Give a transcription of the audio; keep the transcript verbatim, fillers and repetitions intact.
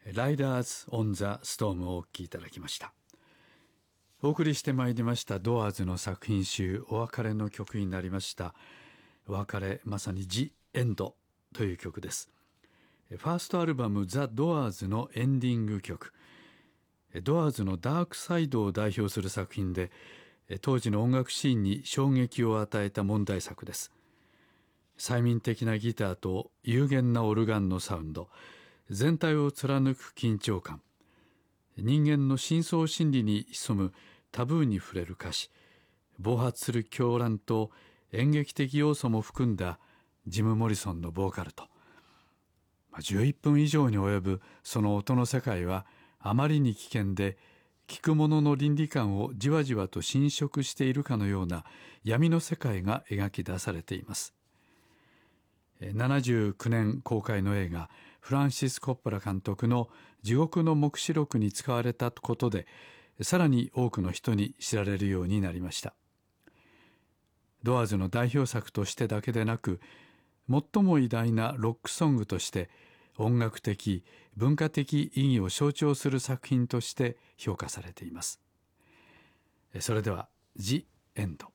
ライダーズ・オン・ザ・ストームをお聴きいただきました。お送りしてまいりましたドアーズの作品集、お別れの曲になりました。お別れ、まさにジ・エンドという曲です。ファーストアルバムザ・ドアーズのエンディング曲、ドアーズのダークサイドを代表する作品で、当時の音楽シーンに衝撃を与えた問題作です。催眠的なギターと幽玄なオルガンのサウンド、全体を貫く緊張感、人間の深層心理に潜むタブーに触れる歌詞、暴発する狂乱と演劇的要素も含んだジム・モリソンのボーカルと、じゅういっぷん以上に及ぶその音の世界はあまりに危険で、聴く者の倫理観をじわじわと侵食しているかのような闇の世界が描き出されています。ななじゅうきゅうねん公開の映画、フランシス・コッポラ監督の地獄の黙示録に使われたことで、さらに多くの人に知られるようになりました。ドアーズの代表作としてだけでなく、最も偉大なロックソングとして音楽的、文化的意義を象徴する作品として評価されています。それでは、ジ・エンド。